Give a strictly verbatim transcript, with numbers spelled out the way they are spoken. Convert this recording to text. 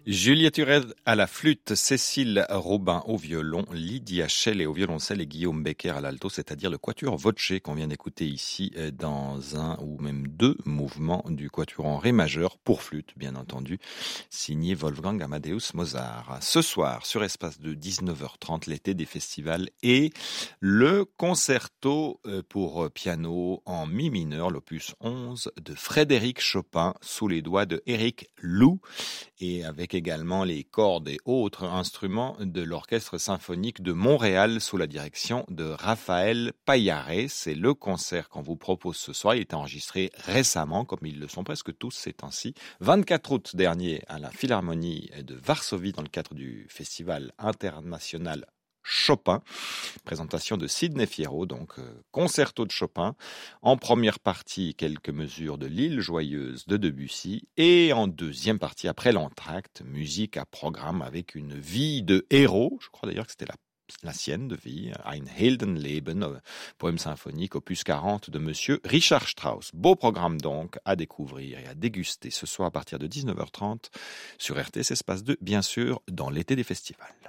Juliette Huret à la flûte, Cécile Robin au violon, Lydia Schell au violoncelle et Guillaume Becker à l'alto, c'est-à-dire le quatuor Voce qu'on vient d'écouter ici dans un ou même deux mouvements du quatuor en ré majeur pour flûte, bien entendu, signé Wolfgang Amadeus Mozart. Ce soir, sur Espace de dix-neuf heures trente, l'été des festivals et le concerto pour piano en mi mineur, l'opus onze de Frédéric Chopin, sous les doigts de Éric Lou, et avec également les cordes et autres instruments de l'Orchestre symphonique de Montréal sous la direction de Raphaël Paillaré. C'est le concert qu'on vous propose ce soir. Il est enregistré récemment, comme ils le sont presque tous ces temps-ci, vingt-quatre août dernier à la Philharmonie de Varsovie dans le cadre du Festival international Chopin, présentation de Sidney Fierro, donc euh, concerto de Chopin, en première partie quelques mesures de l'Île Joyeuse de Debussy, et en deuxième partie, après l'entracte, musique à programme avec une vie de héros, je crois d'ailleurs que c'était la la sienne de vie, Ein Heldenleben, poème symphonique, opus quarante de monsieur Richard Strauss. Beau programme donc à découvrir et à déguster ce soir à partir de dix-neuf heures trente sur R T S Espace deux, bien sûr, dans l'été des festivals.